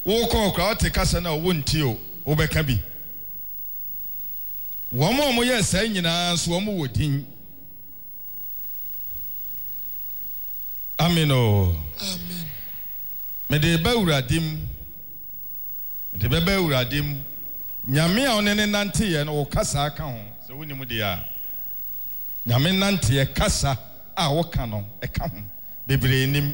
wo ko kra te kasa na wo nti o wo beka bi wo mo ye sai nyina so wo mo wodin amen o amen me de ba uradim de beba uradim nyame a one ne nante ye no wo kasa aka ho so woni mu de a nyame nante ye kasa a wo ka no e ka ho bebre nim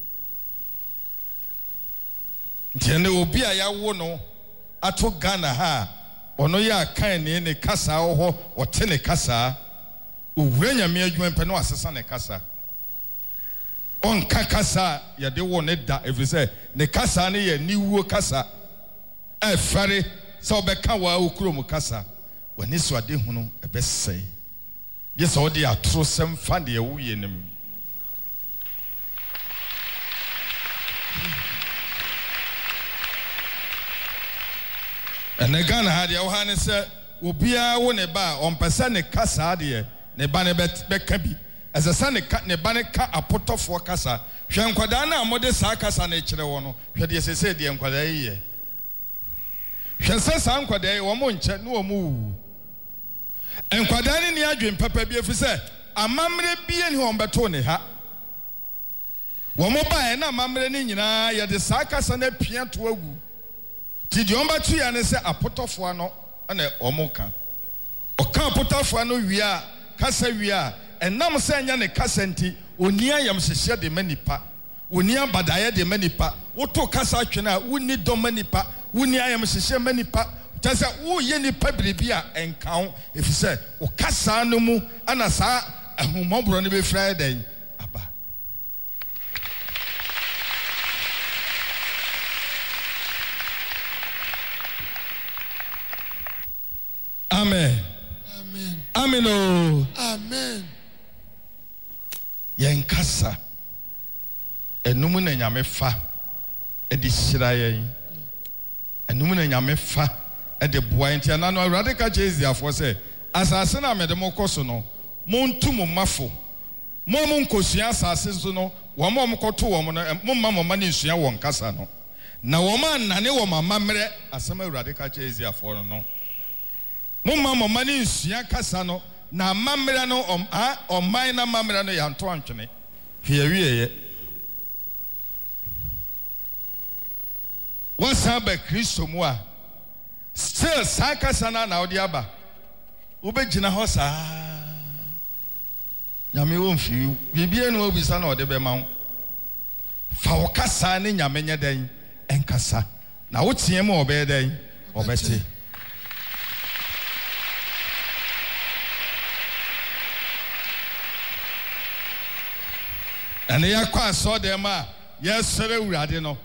tiene obi a ya wo no ato Ghana ha ono ya kan ne kasa ho o te ne kasa owura nyame adwuma pɛ no asesa ne kasa on kasa ya de wo ne da efise ne kasa ne ye niwuo kasa e fare so obeka wa okuro mu kasa wani so ade hunu ebesai yesa odi atro sem fa de wo yenim ene Ghana ha de wo ha ne se obia wo ne ba on pese ne kasa de ne ba ne beka bi ezesa ne ba ne ka apotofo kasa hwe nkwada na amode sa kasa na kire wo no hwe de sese de nkwada yi hwe sesa nkwada yi wo mo nche no wo mu nkwada ni adwen papa bi efise amamre bi ni ho mbeto ne ha wo mo ba na amamre ni nyina ye de sa kasa na pia to agu ti de omba tu ya ne se apotofo ano na omoka oka apotofo ano wi a kasa wi a enam se anya ne kasa nti oni ayam hyehye de manipa oni abadaye de manipa woto kasa twena woni do manipa woni ayam hyehye manipa tase wo ye nipa biribi a enkan efise o kasa no mu ana sa ahumobro ne be Friday aba amen amen amen o amen yen kasa enum na nyame fa e di hyira yen enum na nyame fa e de boa enti na no awurade ka cheziafo se asase na mede mokoso no montu mo mafo mo nkosua asase so no wo mo mkoto wo no mo mama ne nsua won kasa no na wo ma nane wo mamamre asema awurade ka cheziafo no mo mama ne nsua kasa no na mamra no omman na mamra no yanto antwene hwiye wasa ba Kristo mu a still sakasa na odi aba ubegina ho saa nyame wo mfi bibie no obisa na ode be ma fa okasa ne nyame nya den enkasa na wo tie mu obe den obete and ya kwa so dem a yesere urade no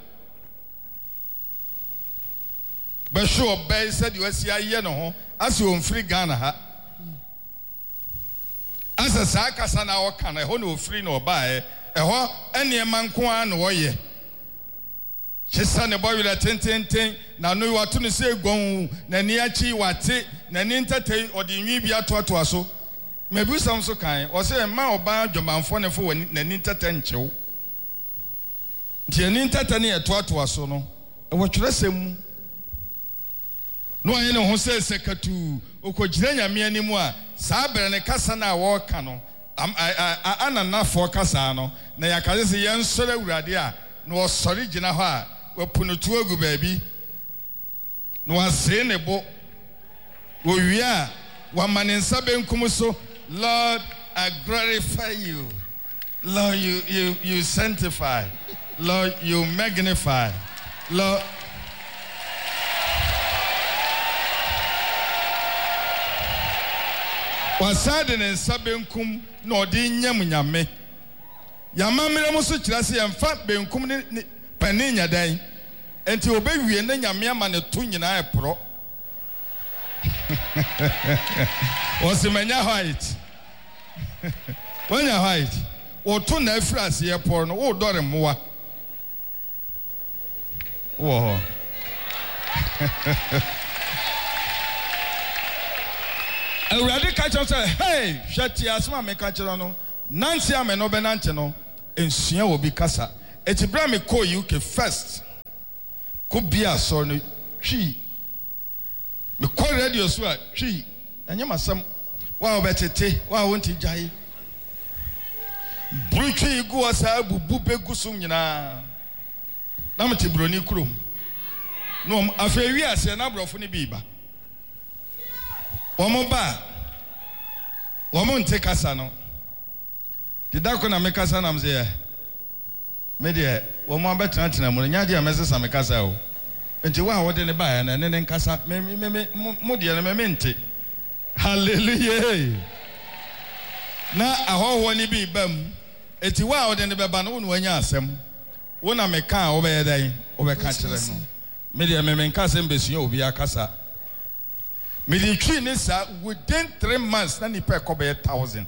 be sure be said you see aye no ho as you free Ghana ha as a sakasa na wo kan e ho na ofri na oba e ho ene manko an wo ye chisa ne boy la tenten na no wato ne se gon na ni achi wate na ni ntetei odi nwi bia to aso mebu sam so kan o se ma oba dwomanfo ne fo na ni ntete nchew nti ni ntete ne to aso no e wo twerɛsɛm no aye ne ho se sekatu okogire nyame animu a saa bere ne kasa na wo ka no ananafo kasa no na yakase se yensore urade a no osori gina ho a wapunutu agu baabi no asre ne bo owi a wa manensa benkum so Lord, I glorify you. Lord, you sanctify. Lord, you magnify. Lord, wasade ne sabenkum no odi nyam nyame. Yamamire mo so kira se yemfa benkum ne pani nyadan. Enti obewie ne nyame ama ne to nyina epro. Was manya height. When your height, or two nefras here porn, or dore moa. Whoa. A radical say, hey, shut your asma me catcherano, Nancy ameno benantino, and Sia will be cassa. It's a brami call you first. could be a son. She me call radio so she and you must some wow better tea. Wow, won't you jay? Bruchy go as I bupe gusum yana. Namati brony crum. No, I fear we are saying number of funny biba. One more bar. One more take us no. The dark make us an there. Media, one more better than Munya, Mrs. Amicasa. And you are what in the buy and then Casa, Mudia Mementi. Hallelujah. Now, a whole one be bum. It's wild in the Babanun when you ask them. One I make car over there, over country. Media Memencas embassy, Obia Casa. Media Chinis within 3 months, then he pack over 1,000.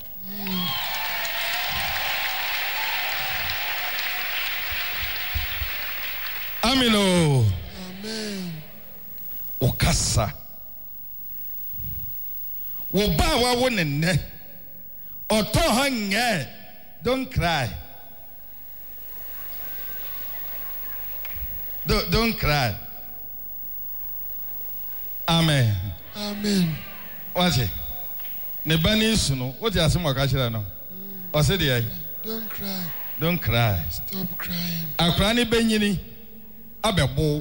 Amino. Amen. Okasa. Wobawa wonene. Oto hange. Don't cry. Don't cry. Amen. Amen. What's it? Nebani suno. What you asking about kashira no? O say dey. Don't cry. Don't cry. Stop crying. Akrani benyini abebo.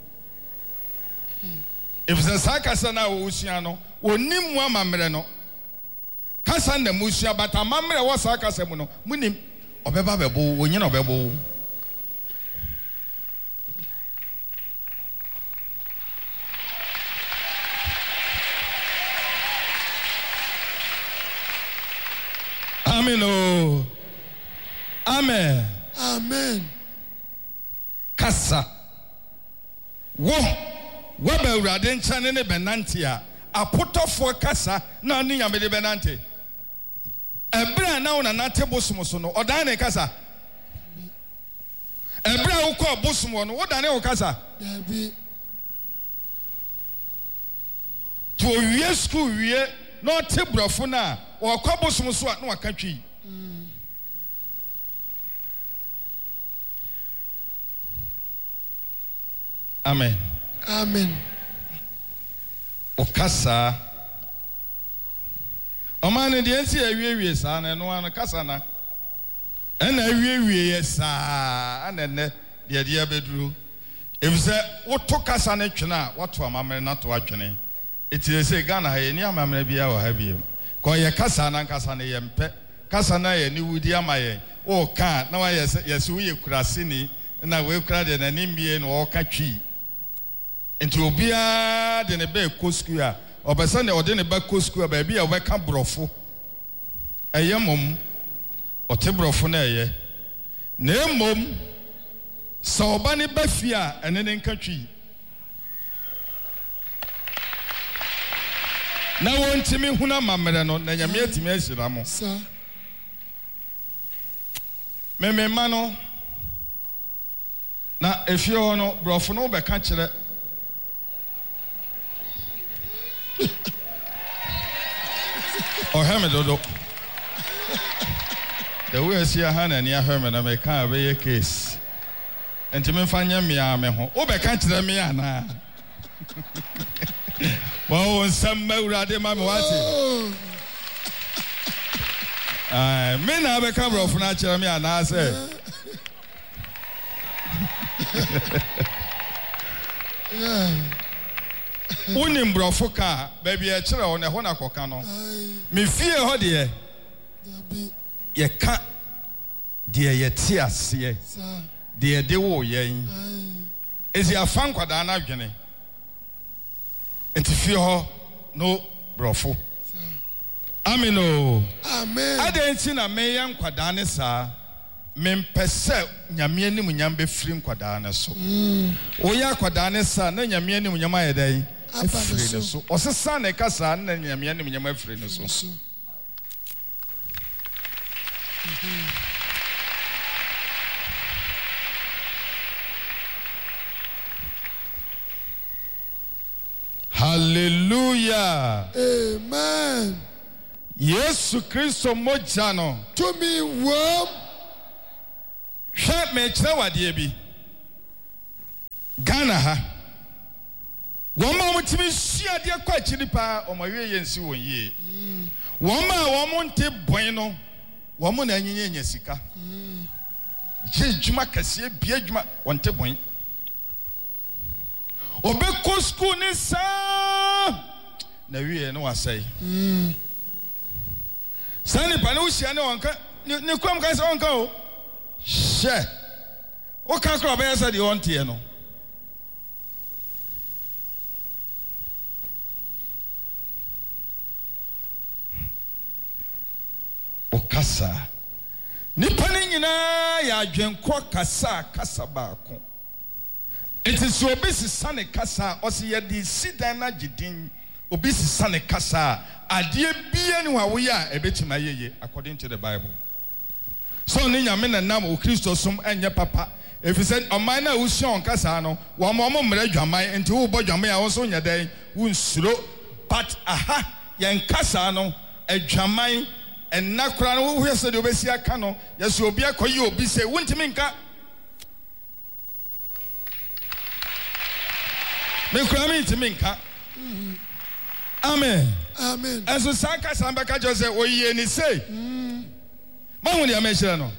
If the sakasa na usua no, onim mu amamre no. Kasa na musua bata amamre wo sakasa mu no, munim obeba bebo, onye na obebo. Amen. Oh. Amen. Amen. Kasa. Wo ba urade nchane ne benante a apotofo kasa na ani nyame de benante. Ebra na wona na tebosom so no odan ne kasa. Ebra wo ko bosom no wodan ne wo kasa. Dabi. To wie school wie no tebrofo na wo ko bosom so na waka twi. Amen. Amen. Okasa. Omane de ensi awie sa na no an kasa na. Ena awie sa anene de de abeduru. Efise woto kasa na twena wato amamre na to atwene. Etire se Ghana ha ye ni amamre bia wo ha biem. Ko ye kasa na kasa na ye mpe. Kasa na ye ni wudi amaye. O ka na wa yesi wo ye kurase ni na we kura de na nimbie no o ka twi. Enti obia de ne be kosku a obesa ne ode ne ba kosku a ba bia we ka brofo eyemom ote brofo na eye na emom so oba ne ba fi a ene ne nka twi na wontimi huna mamere no na nyame atimi ahira mo Sir. Mema no na efie no brofo no be ka kire Oh, Hamidodo. The way I see a hand and ya herman, I may can't be a case. And to me, find me, I'm a home. Oh, I can't tell me, Anna. Well, some Murade Mamawati. I may not have a cover of natural me, and I say. Yeah. Unim brofoka baby a chere on e ho na koka no me fie ho de Dabi. ye ka de ye ti ase Sir. de de wo yen ezi afan kwada na adwene enti fie ho no brofo amen o Amen. adenti na me yan kwada ne sa mempese nyame anim nyam be firi kwada ne so o ya kwada ne sa na nyame anim nyam ayedan afiri ne so osesa ne kasa na nyame anim nyam afiri ne so Hallelujah. Amen. Yesu Kristo moja no To me, worm. hwe me kire wade bi Ghana ha woma mutimi sua de kwa chiri pa omawe yensi wonye woma womonte bɔn no womo na nyenye sika je djuma kase bia djuma wonte bɔn obekɔ school ni sa na wiye no wasai sani pa no hia ne wonka ne krom ka se wonka o she o ka kro ba yesa de wonte no o kasa nipa ne nyina ya adwenko kasa baako enti so obi sisa ne kasa o se ye di sidan na gidin obi sisa ne kasa ade bia ni wawo ya ebetima yeye according to the Bible. So ni nyame na nam o Kristo som enye papa if you said oman na usion kasa no wo mo mre dwaman enti wo bo dwaman a wo so nya dan wo nsuro but aha yen kasa no adwaman enna kura no wo hwese de obesi aka no yeso obi akoyi obi se wontimi nka me kura me ntimi nka amen Amen. Eso saka samba ka Jose oyiye ni say ma hu dia me hire no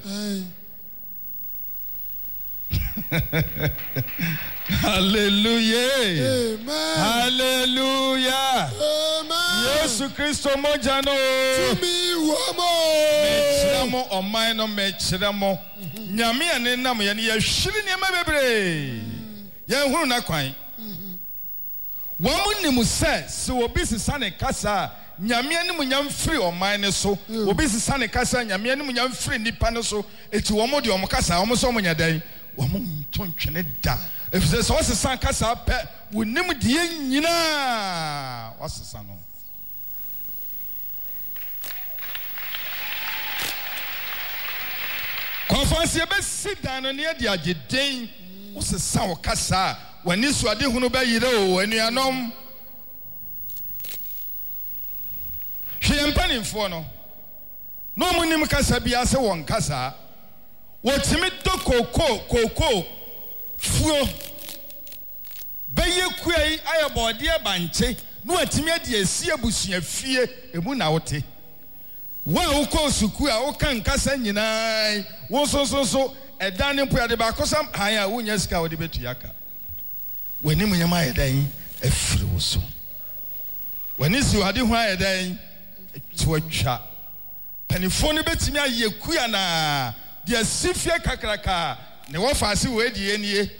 hallelujah Amen. Hallelujah Amen. Yesu Kristo moja no Tumi womo. mechiramo oman no mechiramo nyame ane nam ye ne ye hwiri ne ma bebre ye hunu na kwan womunim se obi sisa ne kasa nyame ane munyam firi oman ne so obi sisa ne kasa nyame ane munyam firi nipa ne so eti womo de omkasa womo so omonya dan womo ntontwene da efise so sisa kasa pe wonim de nyina wasisa no conference be sidan no ne de ageden wo sisa wo kasa wani so ade hunu ba yire o anuanom hwe mpanimfo no no munim kasa bia se won kasa wotimi do koko fuo beye kuai ayobode banche no atimi ade asi abusua fie emu na wote wa ukọ suku a ukan kasa nyinaa wo so edane mpo ade ba kosam han a wonya sika wode betu yaka wani munyama edan afiri wo so wani si wade ho edan tuatwa panifo ne betimi ayeku ya na de asifie kakraka ne wo faase wedi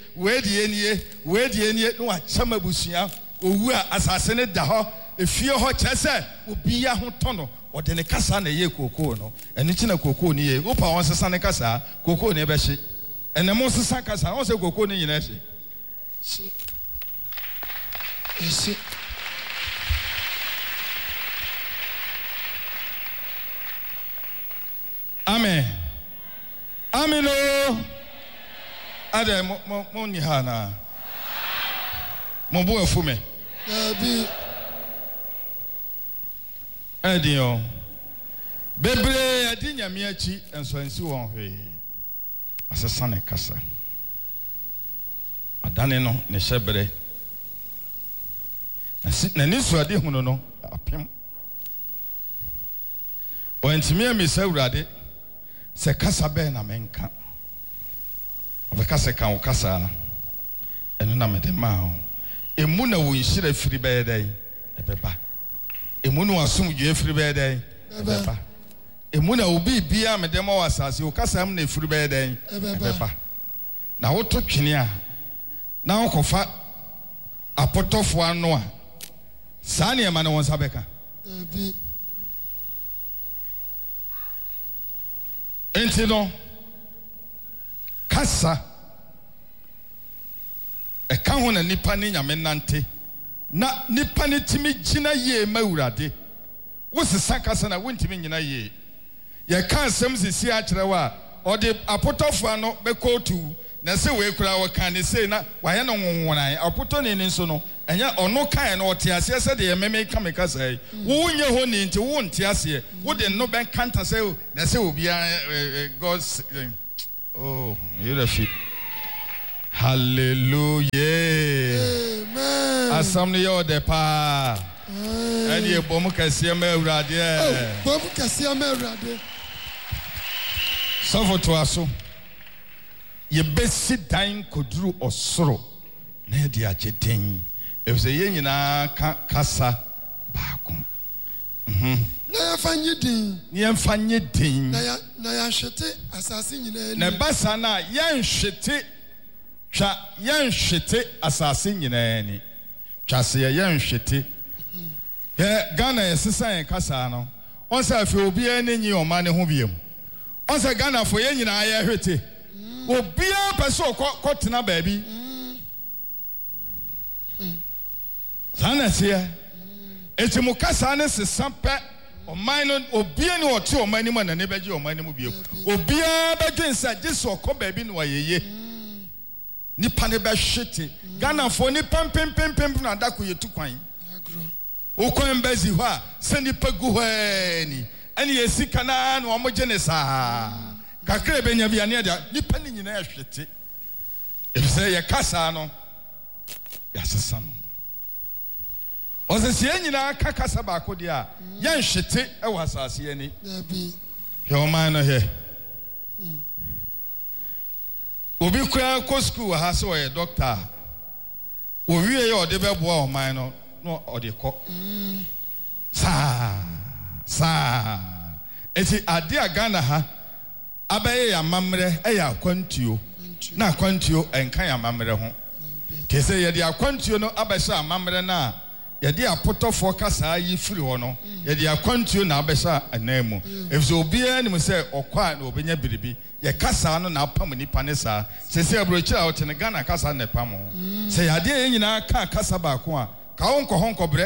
enie no achama busua owu a asase ne da ho efie ho kyese obi ya ho tono ode ne kasa na ye kokoo no eni chi na kokoo ni ye opa won sesa ne kasa kokoo ne be hye ene mo sesa kasa won se kokoo ni nyina hye Ese. Amen. Amen. Ade mo ni ha na. Mo bo afume. Dabi. Adio. Bebre adi nyame achi enso ansi won hwe. Asesa ne kasa. Adane no ne hyebere. Na nisu ade hunu no apem. Ontimi amisa urade se kasa be na menka. Obekasa kan kasa eno na mede ma o. Emu na wo nhire firi be dai ebeba. Emu no asum dwe firi be dai ebeba. Emu na obi bia mede ma wasase o kasa am na firi be dai ebeba. Na wo to twene a na wo kofa apotofo ano a sani ema na won sabeka Dabi. enti no kasa eka ho na nipa ne nyame nante na nipa ne timi gina ye mawurade wo sesa kasa na wontimi nyina ye ye kan sem sisi a kirewa ode apotofo ano bekotu na se we kura wo kan ne sei na waye no nwonwan apoto ne nso no enya ono kan no ote ase se de meme kameka sai wo nye ho ni nti wo nte ase wo de no ben kanta sai na se obi God oh you the shit hallelujah Asam ni yo de pa. Edi ebomu kese ma awurade. Bomu kese ma awurade. So for to aso. Ye besi dan koduru osoro. Na de ageden. Efse ye nyina kasa baako. Na ya fanye din. Ni emfanye din. Na ya hwete asase nyina ni. Na basa na ya nhwete twa ya nhwete asase nyina ni. Twa se ya nhwete. Ghana yesisan kasa no. Onse afi obi anyi o ma ne ho biem. Onse Ghana fo ye nyina ya hwete. Obi a peso kotena baabi. Sana sia. Eti mu kasa ne sesampe o man no obi ani o te o man ni mu na ne beje o man ni mu biem. Obi a bedwen sa Jesu okọ baabi no wayeye. Nipa ne be hwete. Ghana fo ni pempempempem na dako yetu kwan. Ukwan bezi ho a se nipa gu ho ani. Ani yesika na no mo gye ne saa. Kakra benya bia ne dia nipa ni nyina hwete. Efise ye kasa no ya sesa no. Osese nyina kasa ba ko dia ye nhwete e wa asase ani. Nabi. He o man no he. Obi kura ko school ha so ye doctor. Owie ye o de be boa o man no o de ko. Sa. Eti ade agana ha abaye ya mamre e ya kwantuo. Na kwantuo enkan ya mamre ho. Kese ye de akwantuo no abesa amamre na ye de apotofo kasa yi firi ho no ye de akwantuo na abesa anamu efso obi ani mu se okwa na obenya biribi ye kasa no na apam nipa ne sa sese abrochi a wote ne Ghana kasa na pam ho se ye de nyina ka kasa ba ko a ka wonko honko bre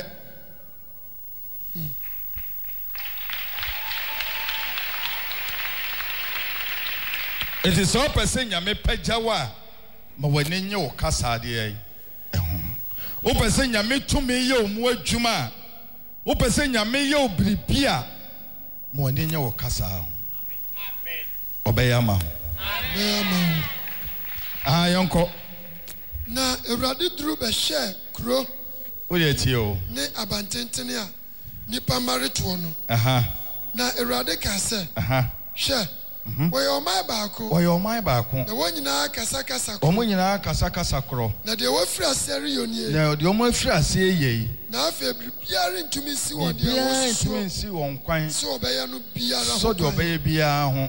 it is so person ya me pajawa ma wani nye wo kasa de ai o person ya me tumi ye o mu adwuma o person ya me ye o bribia ma wani nye wo kasa amen obeyama Amen. Yonko Na Ewurade duru be hye kuro o ye tie o ne abantentene a nipa mare to no na Ewurade ka se hye Oyo mai baako. Na wonyina kasa kro. Omonyina kasa kro. Na de wafiri asere yonie. Na de omo afiri asere yei. Na afa biara ntumi si won de wo so. Ntumi si won kwan. So obeya no biara ho. So de obeya biara ho.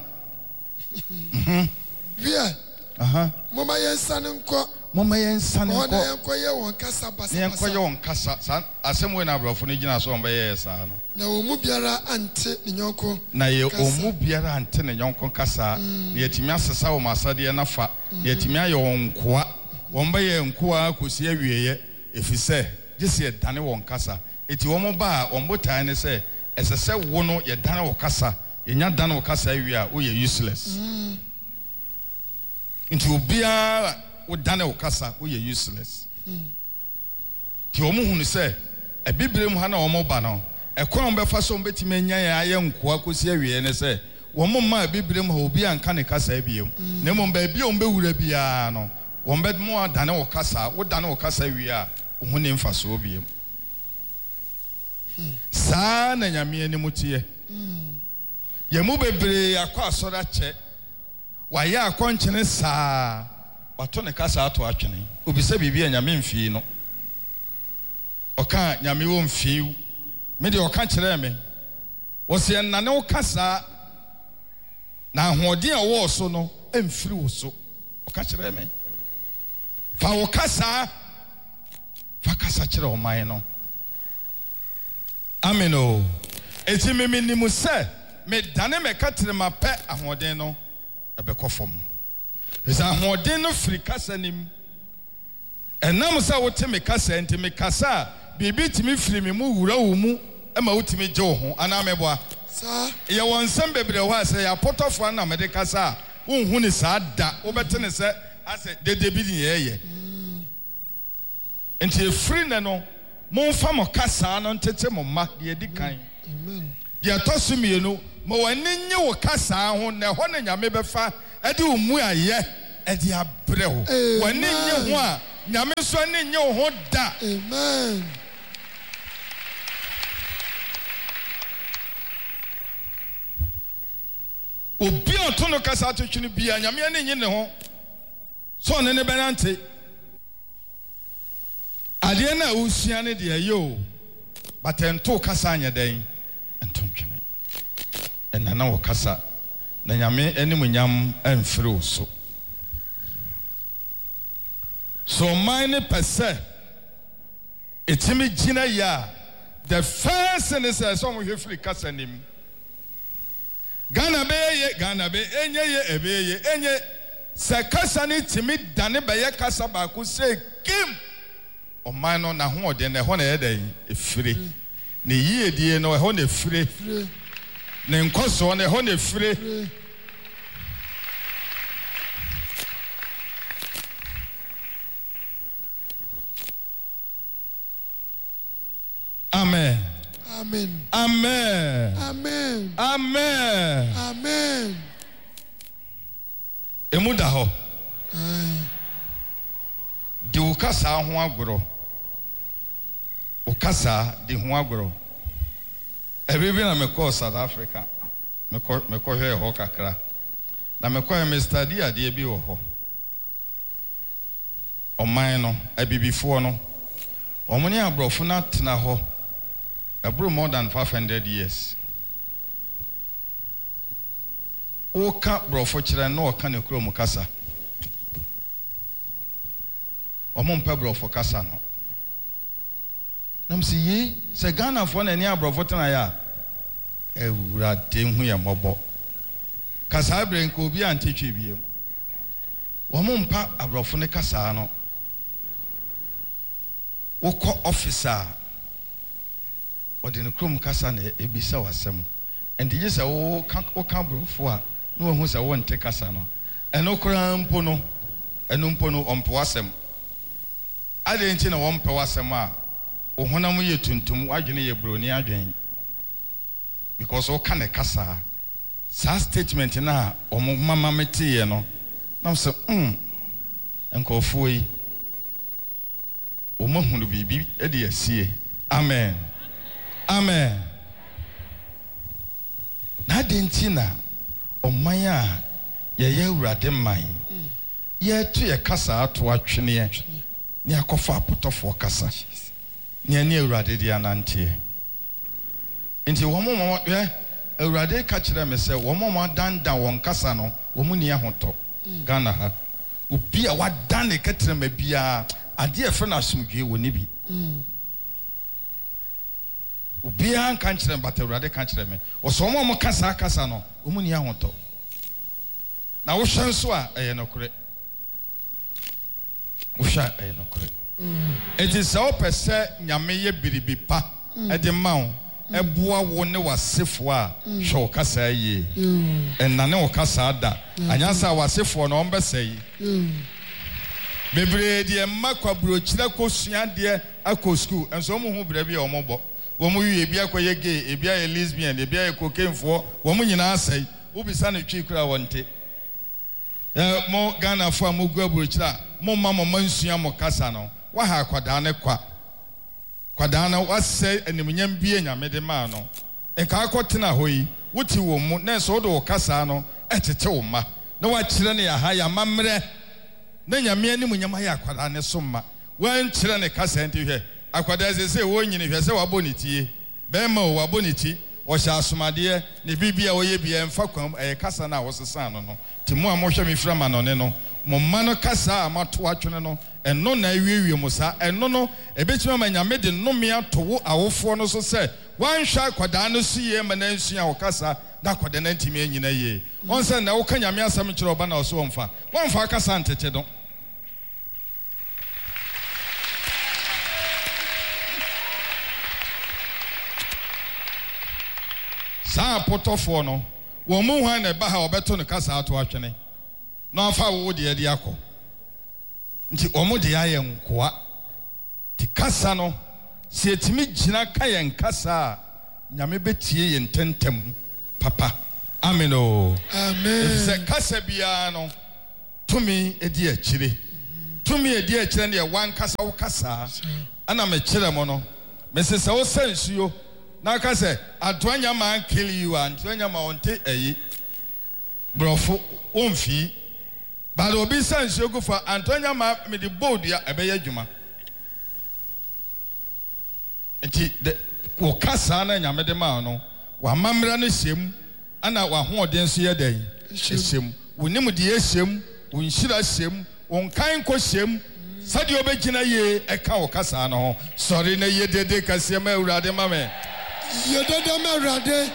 Wie. Mama yensane nko. Mama yensane nko. Ona yenkoye won kasa basa. Yenkoye won kasa. Asemo na abrofo no gina so on beye sa no. Na omu biara ante ne nyonko. Na ye omu biara ante ne nyonko kasa. Na yetimi asesa wo masade na fa. Yetimi aye won koa. Won beye nkoa kosi awieye. Efise gese ye dane won kasa. Eti wo mo ba won botan ne se esese wo no ye dane wo kasa. Yenya dane wo kasa awie a wo ye useless. Nti obia wo dane wo kasa wo ye useless. Ti omu hunu se e bibire mu ha na omo ba no e kwa on be fa so mbetime anya ya aye nkoa kosi awie ne se wo mo ma bibire mu ha obi anka ne kasa abiem na mo ba bi on be wura bia no wo be mo dane wo kasa wo dane wo kasa awie a wo hu ne mfa so obiem sa na nyame ni mutie ye mu bebre akwa asora che waya akonchene saa wato ne kasa ato atwene obisa bibia nyame mfii no oka nyame wo mfii me de oka kire me wo se nane wo kasa na ahoden a wo so no emfiri wo so oka kire me fa wo kasa fa kasa kire o man no ameno eti me nimu se me dane me katere ma pe ahoden no ebekofom esa ahoden no firi kasa nim enam sa wote me kasa enti me kasa bibi timi firi me mu wura wo mu ema wotimi gye wo ho ana meboa sa ye wonsam bebre ho ase ya potofo na me de kasa wonhu ni sa da wo bete ne se ase dede bi ni yeye enti efiri ne no monfa mo kasa no ntete mo ma de edikan amen de tosumienu mo wani nye wo kasa ho na ho na nyame befa ade umu aye ade abre ho wani nye ho a nyame so ani nye wo ho da. Amen. Obi oto no kasa atwetwe bia nyame ani nye ne ho. So ne benante. Ade na usua ne de ayo. But ento kasa anya den. Ento ntwene. Enana wo kasa. Na nyame animunyam emfiri wo so. So mine pese etimi gina ya the first thing is some we free kasa nim. Ghana be enye se kasa ni timi dane be ye kasa ba ko se kim o man no na ho de na ho na ye dan efire ne yie die no ho na efire ne nkoso na ho na efire. Amen. Amen. Amen. Amen. Amen. Amen. Emuda ho. Di ukasa ho agoro. Ukasa di ho agoro. Ebibi na meko South Africa. Meko hwe ho kakra. Na meko me study ade bi wo ho. Oman no, abibifo no. Omuni abrofo na tena ho. Abro more than 500 years. Oka brofo kire no oka ne kuro mukasa. Omompa brofo kasa no. Nam si yi se Ghana fo na ni abrofo tena ya. Ewura de hu ye mobo. Kasa abre nko obi antetwe biem. Omompa abrofo ne kasa no. Woko officer odin krom kasa na ebisa wasem enti je se wo kan brofo a no hu se wo nte kasa no eno kra mpo no ompo wasem ade nti na wo mpo wasem a wo honam ye tuntum adwene ye broni adwen because wo kan kasa sa statement na o mama mete ye no na se enkofo yi o mahunu bibi e de asie. Amen. Amen. Na dentina omanya ye urade man ye to ye kasa ato atwene ne akofa apotofo kasa ne ne urade dia nante enti wo mo urade ka kire me se wo mo danda won kasa no wo mu ne ahoto Ghana ha obi a wadan ne ketere ma bia ade e fe na asumdwe wo ne bi Ubia kan kire mbata urade kan kire me osomo mo kasa no omu ni ahoto na wo hwe nso a eye nokure wo hwe eye nokure it is so pese nyame ye biribi pa e de mawo e boa wo ne wasefo a hwe kasa ye enna ne wo kasa da anyansa wasefo no ombesai bebre de makwa brochira kosua de akọ school enso mo hu bra bi o mo bo womu yu ebia koye gay ebia ye lesbian ebia ye cocaine fo womu nyina asai ubisa ne twi kura wonte mo Ghana fo amogu aburochira mo mama mansua mo kasa no wa ha kwada ne kwada na wasai animunyam bie nyame de ma no enka akotena hoyi wuti wo mu na so do kasa no etete wo ma na wa kire ne ya ha ya mamre na nyame animunyam ya kwada ne so ma wan kire ne kasa enti hwe akwada se wo nyini hwe se wabonitie be ma wo waboniti o sha asomade ne bibia wo ye bia mfa kwam kasa na wo sesa no ti mo a mo hwe me frama no ne no mo ma no kasa a mato atwene no eno na awiewie mo sa eno no ebetima ma nyame de nnome atowo awofo no so se wan hwa akwada no so ye ma na nsua wo kasa da akwada na ntimi anyina ye on se na wo ka nyame asam kire oba na so wonfa kasa ntete do sa potofo no wo mu hwan na ba ha obeto no kasa ato atwene no afa wo de ade akọ nti omo de aye nkoa ti kasa no se etimi gina ka ye nkasa nyame betie ye ntentem papa amen o amen se kasa bia no tumi edi akire to me a dear chenny one cassa or cassa and I'm a chiramono Mrs. O sense you now can say Adwanya man kill you and Twanya Mountain a brofo won't fee but obi sense you go for Antonia ma me the board ya ebeye djuma enti de ko kasa na nyame de ma no wa mamra no hyem ana wa hoden so ye dan hyem wonim de hyem wonhyira hyem wonkan ko hyem sade obegina ye eka wo kasa no ho sorry na ye dede kase ma awurade ma me ye dede ma awurade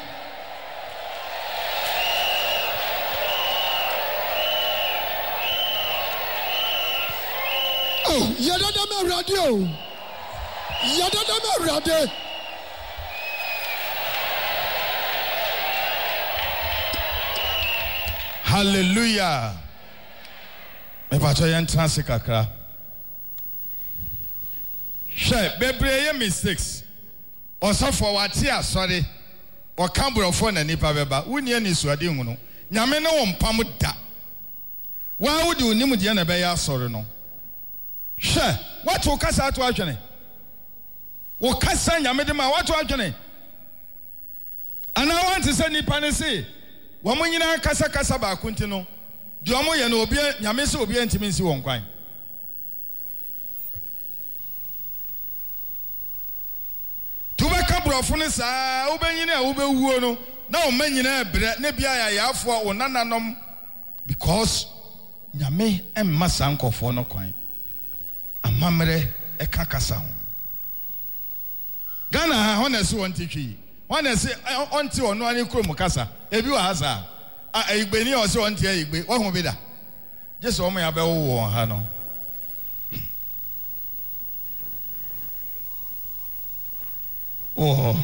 Yadadama radio. Yadadama radio. Hallelujah. Me pato yen transe kakra. She bebreye mistakes. Osofo wate asori. O kamburofo na nipa beba. Woni ani suade hunu. Nyame ne wo mpam da. Wa wodi onim de na be ya asori no. Sure, what will Cassa to Ajane? Will Cassa Yamedema, what to Ajane? And I want to send Nipane say, Wamina Cassa Cassaba Quintino, Domo Yanobia, Yameso be intimacy won't cry. To back up Rofunesa, Ubenina, Ube Uono, no menina, Nebia, Yafua, or Nananom, because Yame and Masanko for no coin. Amamre ekakasa ho Ghana honest want twi wanna say onti ono ani krom kasa ebi wa hasa igbeni o se onti igbe wo ho bida je so mo ya be wo ha no oh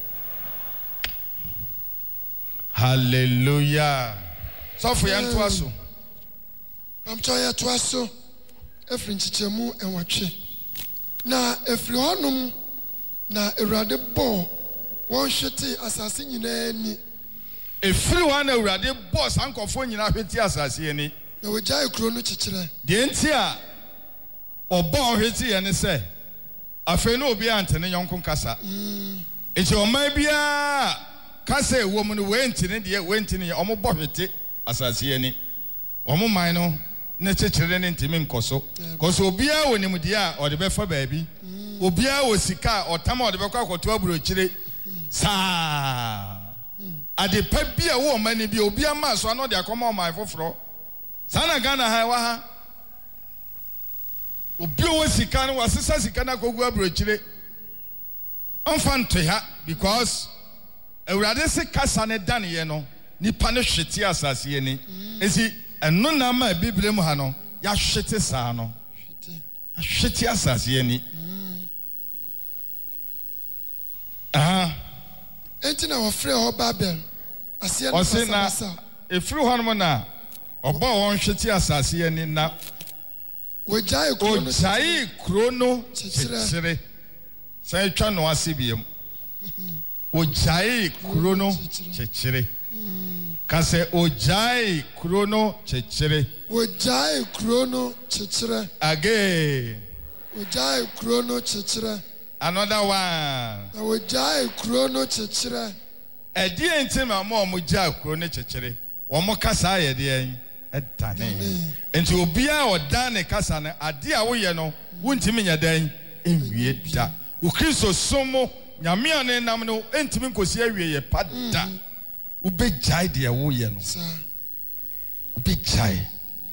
hallelujah so for yan to aso am toya to aso efri nchichemu enwatwe na efri honum na Ewurade bo won hwete asase nyina ni efri wan Ewurade bo sankofo nyina hwete asase ni na wogya ekro no chichire de nti a obo hwete ye ne se afi no obi antene yonko kasa eche oman bia kasa ewo mu no we ntine de we ntine omo bo hwete asase ni omo man no ne chichire ne ntimi nkoso koso obia wonim de a ode be fa baabi obia wo sika otama ode be kwa akoto aburochire saa ade pa bia wo mani bia obia ma so no de akoma man foforo sana Ghana ha wa ha obia wo sika no wasesa sika na kogu aburochire onfa nto ha because Ewurade se kasa ne dan ye no nipa ne hwete asase ye ni esi eno na ma Biblia mu ha no ya hwete saa no hwete asase ye ni enti na wofre ho Babel asia na osina efiri ho no na oba won hwete asase ye ni na wojai krono chichire sai twa no asebiem ojai krono chichire kase ojai krono chichire wojai krono chichire again wojai krono chichire another one wojai krono chichire edi entima mo jai krono chichire wo mo kasa ye de en edane enti obia odane kasa ne ade a wo ye no wontimi nya dan enwie da o Kristo somo nyame ane nam no entimi nkosi awie ye pada ubejai de wo ye no ubejai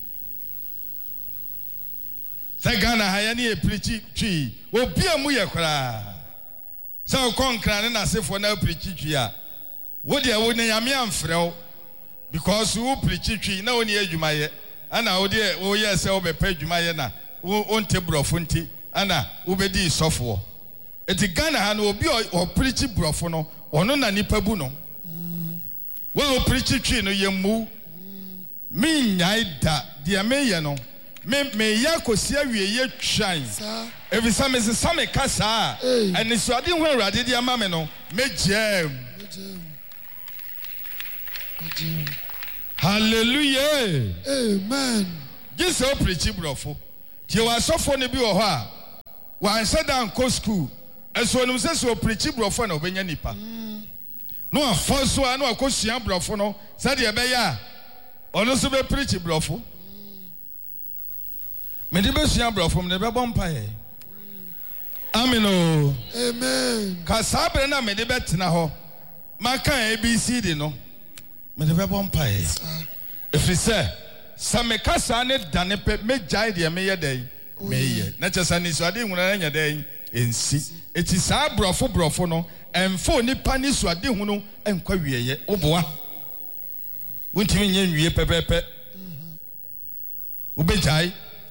sa Ghana ha ya ne e preach twi obia mu ye kra sa konkra ne na sefo na preach twi a wo de wo ne nyame amfrew because wo preach twi na woni adwuma ye ana wo de wo ye se wo be pa adwuma ye na wo nte brofo nti ana wo be di sofo eti Ghana ha no obi o preach brofo no ono na nipa bu no wo preach twi no ye mu mi nyai da de me ye no me ya kosi awie ye twan evisa me se same kasa eni so ade hu Awurade de ama me no megem hallelujah amen Jesus preach brofo tie wasofo ne bi wo ho a wansa dan ko school eso nim se so preach brofo na obenya nipa no afonso a no akosua brofo no se de be ya ono so be preach brofo me de be sua brofo me de be bompa ye amen o amen ka sabre na me de be tena ho maka abcd no me de be bompa ye efri se me kasa ne dane pe me jai de me ye den me ye na chesa ni so ade hunna na nya den ensi eti sa brofo no emfo nipa ni so ade hu no enkwa wieye oboa wontimi nya nwie pepepe ubejai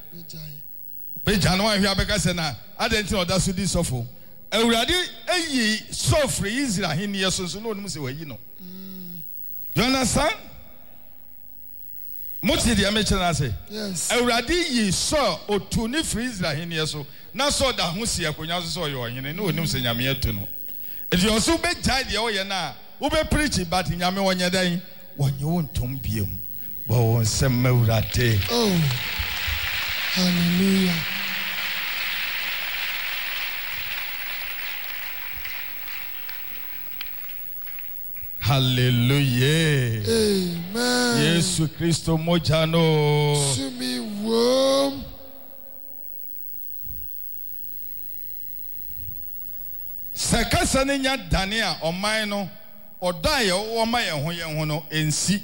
no ahwe abeka se na adenti oda so di sofo awurade eyi sofre Israel hini yeso no onum se wayi no you understand moti dia me chena se yes awurade yi so otuni free Israel hini yeso na so da ho se akonya so yo ohene no onum se nyame eto no edi oso bejai de oye na wo be preach but nyame wonye dan wonye wontom biem bo won sem awurade oh hallelujah hallelujah amen Yesu Kristo moja no sumi wom sakasa ne nya dane a oman no odaye wo ma ye ho no ensi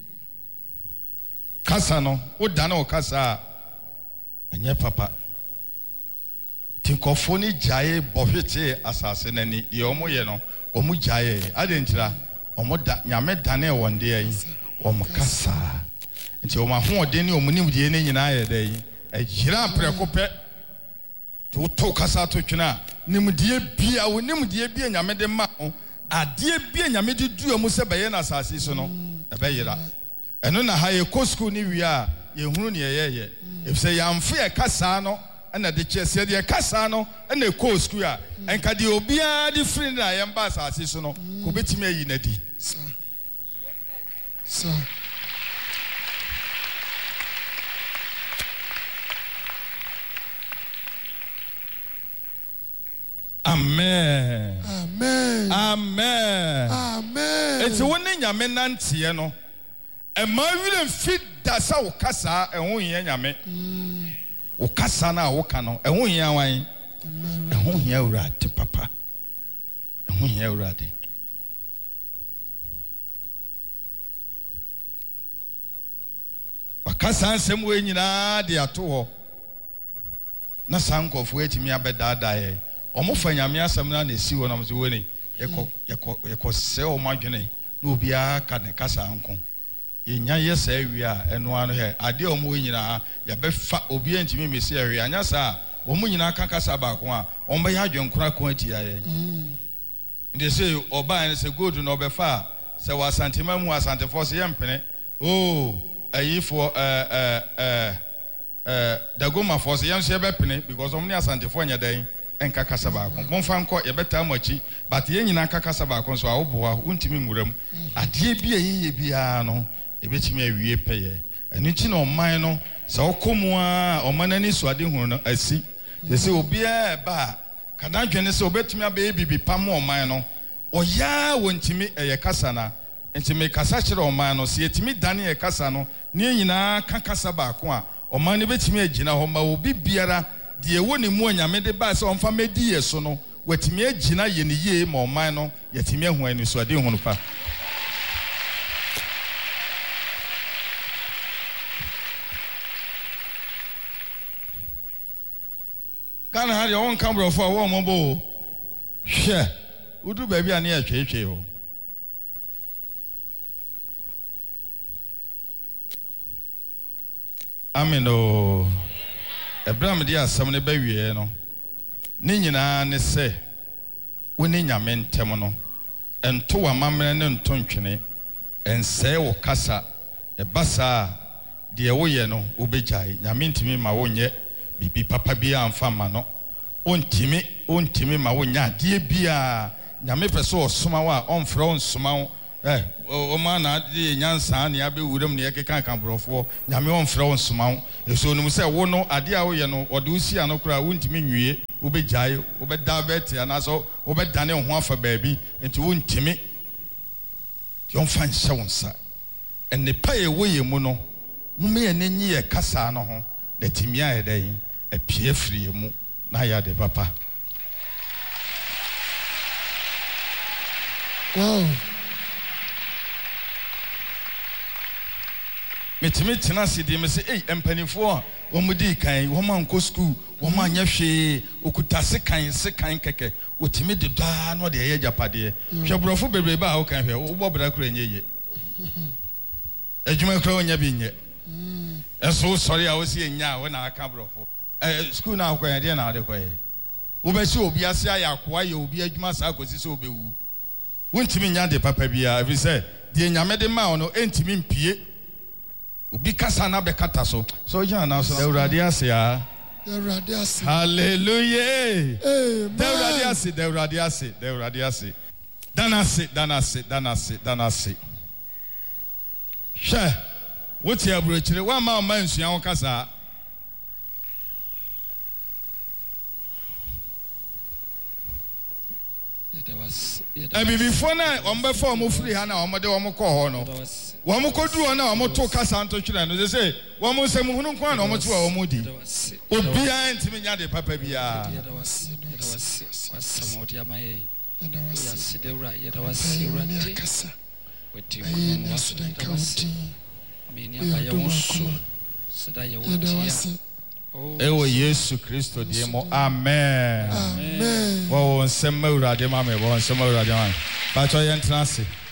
kasa no wo dane o kasa enye papa tinkofo ni jaye bohwete asase nani de omo ye no omu jaye adentira omo da nyame dane wonde yi omo kasa nti omo ahoden ni omo nimde ne nyina ye dai agira prekope to kasa to twena nimde bia wo nimde bia nyame de ma ade bia nyame de duo mu se beye na asase so no ebeyira eno na ha ye ko school ni wi a ye hunu ne ye efse yamfo ye kasa no na de chese de kasa no na ko school a enka de obia de free na ye mba asase so no ko betimi ayi na di so amen amen amen amen eti woni nyame nante no e ma wire mfi da sa wo kasa e ho hia nyame wo kasa na wo ka no e ho hia wan e ho hia urade papa e ho hia urade wakasa nsem we nyina de ato ho na sankofo etimi abedada ye omofa nyame asem na esi wo na mzo woni yeko se o madwene na obia ka ne kasa nko yenya yesa awi a eno ano he ade o mo nyina ya befa obia ntimi mesi awi anya sa o mo nyina ka kasa ba ko a o mba ya adwenkora ko atia ye ndi se oba ne se good no befa se wa santima mu asante force ye mpene oh ayi for dagoma force ye nso ye bepene because omni asante for nya dan enka kasa ba ko monfa nko ye beta machi but ye nyina ka kasa ba ko so a oboa untimi nwuram ade bia ye bia no ebetimi awie peye enu chi na oman no se okomu a omanani so ade hu no asi se obia ba kada dwene se obetimi abe bibi pam oman no oya wontimi eye kasa na ntimi kasa kire oman no se etimi dane ye kasa no ne nyina ka kasa ba ko a oman ne betimi agina ho ma obi biara de woni mu anyame de ba se onfa medi yeso no watimi agina ye ne ye ma oman no yatimi ahu ani so ade hu no pa kana ha de won kamro fo wo mo bo hwe udu ba bia na ya twetwe o ameno Abraham dia asam ne bawie no ne nyina ne se woni nyame ntem no ento wa mamre ne nto ntwene ense wo kasa e basa de wo ye no obejai nyame ntimi ma wonye bibi papa bia amfa ma no ontimi ma wonya de bia nyame pese osoma wa onfra onsoma Omana di nyansa ne abewuram ne yekeka kan brofo nyame on frɛ won soma wo eso num sɛ wo no ade a wo ye no ode usi ano kura wontimi nwie wo begyae wo beda beti anaso wo bedane ho afa baabi enti wontimi yon fan hyɛ won sa enne paye wo ye mu no mume ye nenyi ye kasa no ho da timia ye dan apie firi mu na ya de papa. Wow. Metimi tena sidi me se empanifo a womudi kan wo man ko school wo man nya hwe okutase kan se kan keke otimi de da no de ye japade hwe brofo bebrebe a wo kan hwe wo bobra kura nyeye adwuma kura wonya bi nye eso sorry a wo se nya wo na aka brofo school na akwa de na de kwaye wo be se obi ase ayakoa ye obi adwuma sa akosi se obewu wontimi nya de papa bia ebi se de nyame de ma ono entimi mpie Ubi kasa na bekata so ya na so Ewurade ase ya Ewurade ase hallelujah amen Ewurade ase danase hwe woti aburochire wa ma nsua ho kasa before na ombefo mo free ha na omode omo kọ ho no womo kodu na omo to kasa nto twere no say womo se mu hunu kwa na omo to omo di obia ntimi nya de papa bia Ewo Yesu Kristo die mo amen amen wo nsem Ewurade ma me wo nsem Ewurade ma pa cho ye ntrase